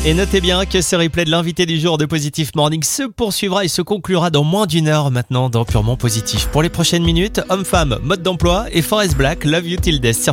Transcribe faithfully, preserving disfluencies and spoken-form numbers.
Et notez bien que ce replay de l'invité du jour de Positif Morning se poursuivra et se conclura dans moins d'une heure maintenant dans Purement Positif. Pour les prochaines minutes, Homme-Femme, Mode d'emploi et Forest Black, Love You Till Death sur